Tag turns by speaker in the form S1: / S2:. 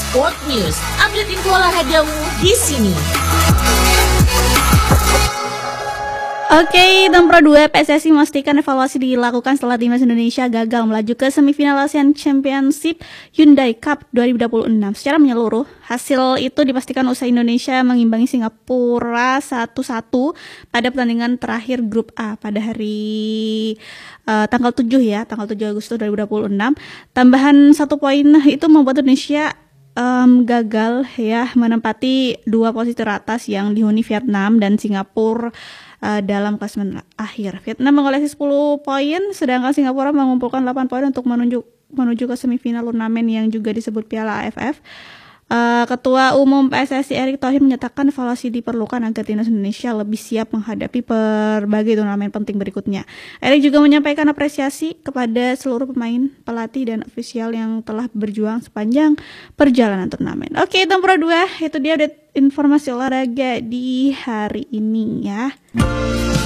S1: Sport News, update info olahragamu di sini.
S2: Oke, Tempro 2 PSSI memastikan evaluasi dilakukan setelah timnas Indonesia gagal melaju ke semifinal Asian Championship Hyundai Cup 2026. Secara menyeluruh, hasil itu dipastikan usai Indonesia mengimbangi Singapura 1-1 pada pertandingan terakhir grup A pada hari tanggal 7 Agustus 2026. Tambahan 1 poin itu membuat Indonesia gagal ya menempati 2 posisi teratas yang dihuni Vietnam dan Singapura dalam klasemen akhir. Vietnam mengoleksi 10 poin, sedangkan Singapura mengumpulkan 8 poin untuk menuju ke semifinal turnamen yang juga disebut Piala AFF. Ketua Umum PSSI Erick Thohir menyatakan evaluasi diperlukan agar timnas Indonesia lebih siap menghadapi berbagai turnamen penting berikutnya. Erick juga menyampaikan apresiasi kepada seluruh pemain, pelatih, dan ofisial yang telah berjuang sepanjang perjalanan turnamen. Oke, Tempro 2, itu dia update informasi olahraga di hari ini ya.